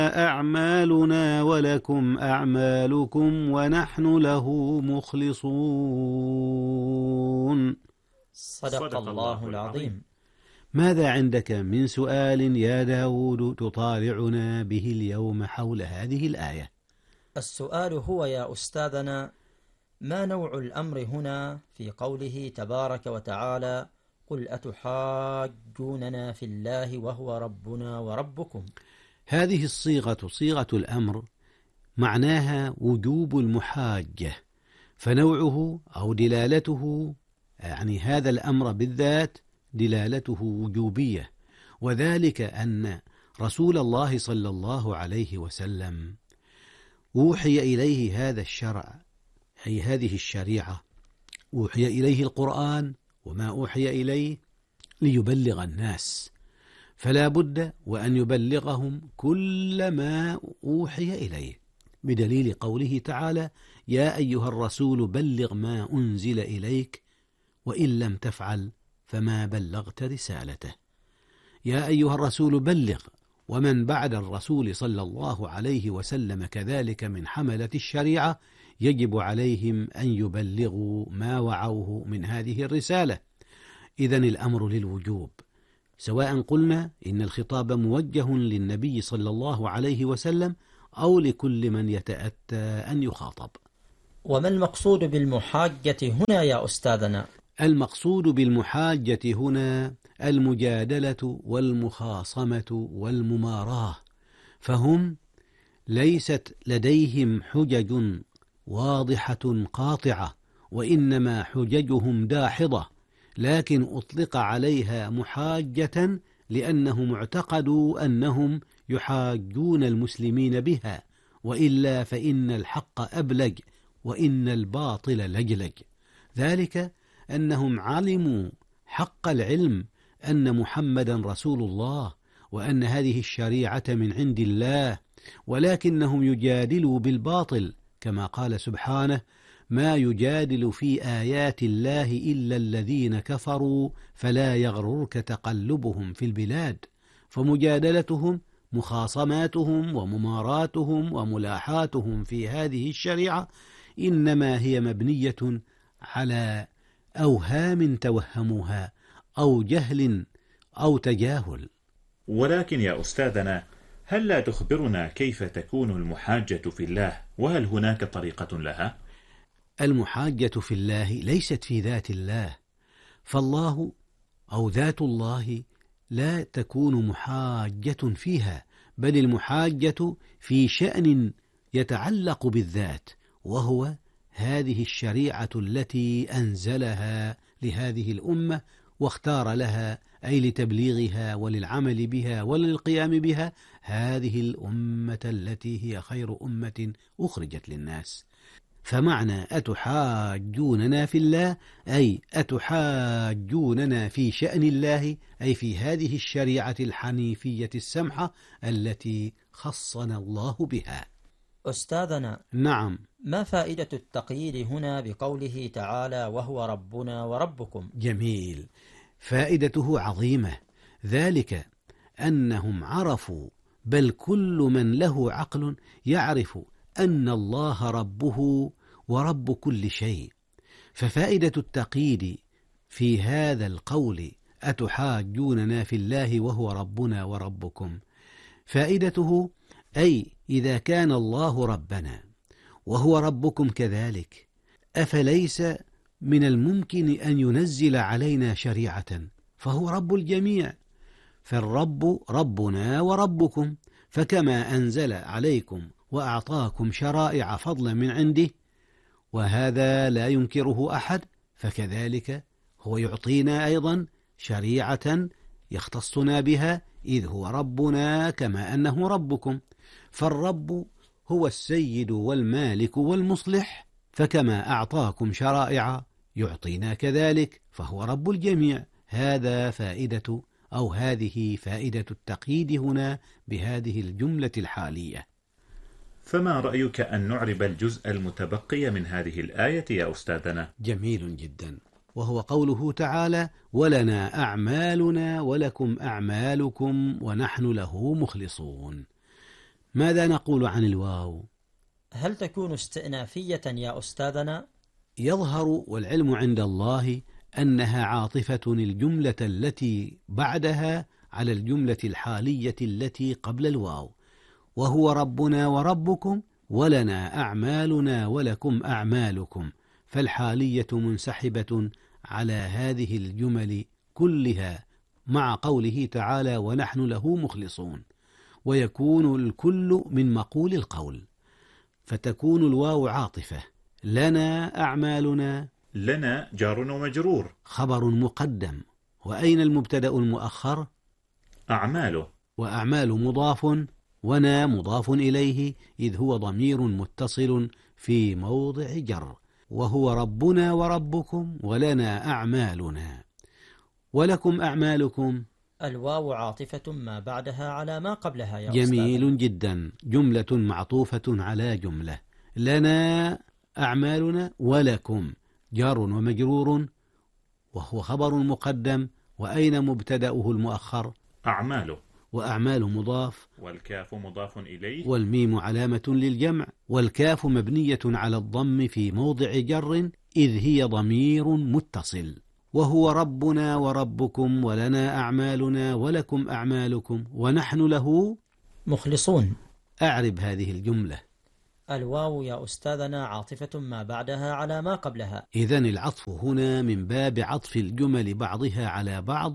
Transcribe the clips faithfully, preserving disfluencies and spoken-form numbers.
أعمالنا ولكم أعمالكم ونحن له مخلصون. صدق الله العظيم. ماذا عندك من سؤال يا داود تطالعنا به اليوم حول هذه الآية؟ السؤال هو يا أستاذنا: ما نوع الأمر هنا في قوله تبارك وتعالى قل أتحاجوننا في الله وهو ربنا وربكم؟ هذه الصيغة صيغة الأمر، معناها وجوب المحاجة، فنوعه أو دلالته، يعني هذا الأمر بالذات دلالته وجوبية، وذلك أن رسول الله صلى الله عليه وسلم أوحي إليه هذا الشرع، أي هذه الشريعة، أوحي إليه القرآن وما أوحي إليه ليبلغ الناس، فلا بد وأن يبلغهم كل ما أوحي إليه، بدليل قوله تعالى: يا أيها الرسول بلغ ما أنزل إليك وإن لم تفعل فما بلغت رسالته. يا أيها الرسول بلغ، ومن بعد الرسول صلى الله عليه وسلم كذلك من حملة الشريعة يجب عليهم أن يبلغوا ما وعوه من هذه الرسالة. إذن الأمر للوجوب، سواء قلنا إن الخطاب موجه للنبي صلى الله عليه وسلم أو لكل من يتأتى أن يخاطب. وما المقصود بالمحاجة هنا يا أستاذنا؟ المقصود بالمحاجة هنا المجادلة والمخاصمة والمماراة، فهم ليست لديهم حجج واضحة قاطعة، وإنما حججهم داحضة، لكن أطلق عليها محاجة لأنهم اعتقدوا أنهم يحاجون المسلمين بها، وإلا فإن الحق أبلج وإن الباطل لجلج، ذلك أنهم علموا حق العلم أن محمدا رسول الله وأن هذه الشريعة من عند الله، ولكنهم يجادلوا بالباطل، كما قال سبحانه: ما يجادل في آيات الله إلا الذين كفروا فلا يغررك تقلبهم في البلاد. فمجادلتهم مخاصماتهم ومماراتهم وملاحاتهم في هذه الشريعة إنما هي مبنية على أوهام توهموها أو جهل أو تجاهل. ولكن يا أستاذنا، هل لا تخبرنا كيف تكون المحاجة في الله، وهل هناك طريقة لها؟ المحاجة في الله ليست في ذات الله، فالله أو ذات الله لا تكون محاجة فيها، بل المحاجة في شأن يتعلق بالذات، وهو هذه الشريعة التي أنزلها لهذه الأمة واختار لها، أي لتبليغها وللعمل بها وللقيام بها، هذه الأمة التي هي خير أمة أخرجت للناس. فمعنى أتحاجوننا في الله أي أتحاجوننا في شأن الله، أي في هذه الشريعة الحنيفية السمحة التي خصنا الله بها. أستاذنا، نعم، ما فائدة التقييد هنا بقوله تعالى وهو ربنا وربكم؟ جميل، فائدته عظيمة، ذلك أنهم عرفوا، بل كل من له عقل يعرف أن الله ربه ورب كل شيء. ففائدة التقييد في هذا القول أتحاجوننا في الله وهو ربنا وربكم، فائدته أي إذا كان الله ربنا وهو ربكم كذلك، أفليس من الممكن أن ينزل علينا شريعة؟ فهو رب الجميع، فالرب ربنا وربكم، فكما أنزل عليكم وأعطاكم شرائع فضلا من عنده، وهذا لا ينكره أحد، فكذلك هو يعطينا أيضا شريعة يختصنا بها، إذ هو ربنا كما أنه ربكم. فالرب هو السيد والمالك والمصلح، فكما أعطاكم شرائع يعطينا كذلك، فهو رب الجميع. هذا فائدة أو هذه فائدة التقييد هنا بهذه الجملة الحالية. فما رأيك أن نعرب الجزء المتبقي من هذه الآية يا أستاذنا؟ جميل جدا، وهو قوله تعالى: ولنا أعمالنا ولكم أعمالكم ونحن له مخلصون. ماذا نقول عن الواو؟ هل تكون استئنافية يا أستاذنا؟ يظهر والعلم عند الله أنها عاطفة الجملة التي بعدها على الجملة الحالية التي قبل الواو، وهو ربنا وربكم ولنا أعمالنا ولكم أعمالكم، فالحالية منسحبة على هذه الجمل كلها مع قوله تعالى ونحن له مخلصون، ويكون الكل من مقول القول، فتكون الواو عاطفة. لنا أعمالنا، لنا جار ومجرور، خبر مقدم، وأين المبتدأ المؤخر؟ أعماله، وأعمال مضاف، ونا مضاف إليه إذ هو ضمير متصل في موضع جر، وهو ربنا وربكم ولنا أعمالنا ولكم أعمالكم. الواو عاطفة ما بعدها على ما قبلها يا جميل أستاذنا. جدا، جملة معطوفة على جملة. لنا أعمالنا ولكم جار ومجرور، وهو خبر مقدم، وأين مبتدأه المؤخر؟ أعماله، وأعمال مضاف، والكاف مضاف إليه، والميم علامة للجمع، والكاف مبنية على الضم في موضع جر إذ هي ضمير متصل، وهو ربنا وربكم ولنا أعمالنا ولكم أعمالكم ونحن له مخلصون. أعرب هذه الجملة. الواو يا أستاذنا عاطفة ما بعدها على ما قبلها. إذن العطف هنا من باب عطف الجمل بعضها على بعض.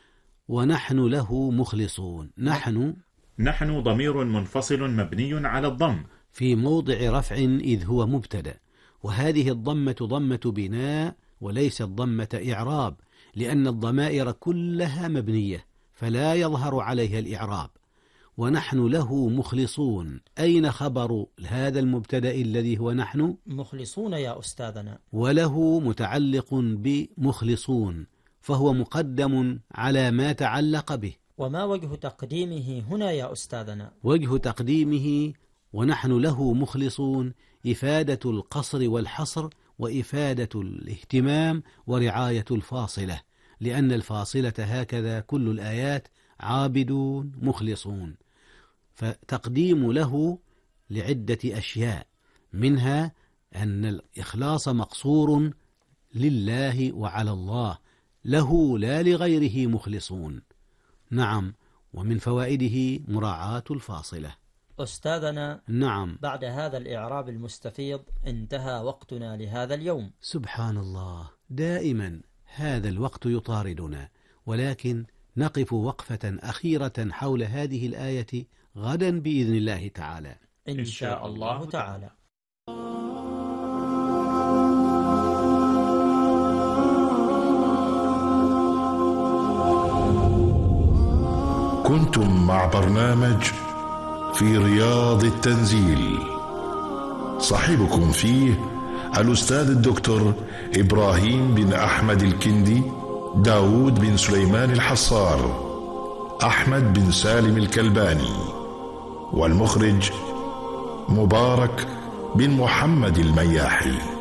ونحن له مخلصون، نحن نحن ضمير منفصل مبني على الضم في موضع رفع إذ هو مبتدأ، وهذه الضمة ضمة بناء وليست ضمة إعراب، لأن الضمائر كلها مبنية فلا يظهر عليها الإعراب. ونحن له مخلصون، أين خبر هذا المبتدأ الذي هو نحن؟ مخلصون يا أستاذنا. وله متعلق بمخلصون، فهو مقدم على ما تعلق به. وما وجه تقديمه هنا يا أستاذنا؟ وجه تقديمه ونحن له مخلصون إفادة القصر والحصر، وإفادة الاهتمام ورعاية الفاصلة، لأن الفاصلة هكذا كل الآيات عابدون مخلصون. فتقديم له لعدة أشياء، منها أن الإخلاص مقصور لله وعلى الله، له لا لغيره مخلصون. نعم، ومن فوائده مراعاة الفاصلة. أستاذنا، نعم، بعد هذا الإعراب المستفيض انتهى وقتنا لهذا اليوم. سبحان الله، دائما هذا الوقت يطاردنا، ولكن نقف وقفة أخيرة حول هذه الآية غدا بإذن الله تعالى إن شاء الله تعالى. كنتم مع برنامج في رياض التنزيل، صاحبكم فيه الأستاذ الدكتور إبراهيم بن أحمد الكندي، داود بن سليمان الحصار، أحمد بن سالم الكلباني، والمخرج مبارك بن محمد المياحي.